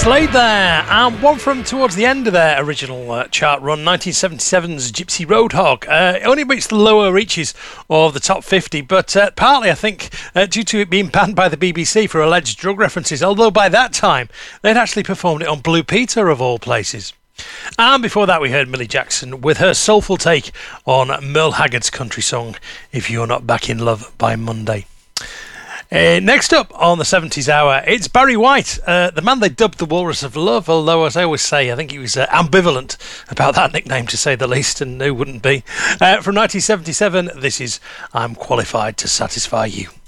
Slade there, and one from towards the end of their original chart run, 1977's Gypsy Roadhog. It only reached the lower reaches of the top 50, but partly, I think, due to it being banned by the BBC for alleged drug references, although by that time they'd actually performed it on Blue Peter, of all places. And before that, we heard Millie Jackson with her soulful take on Merle Haggard's country song, If You're Not Back in Love by Monday. Next up on the 70s hour, it's Barry White, the man they dubbed the Walrus of Love, although, as I always say, I think he was ambivalent about that nickname, to say the least, and who wouldn't be. From 1977, this is I'm Qualified to Satisfy You.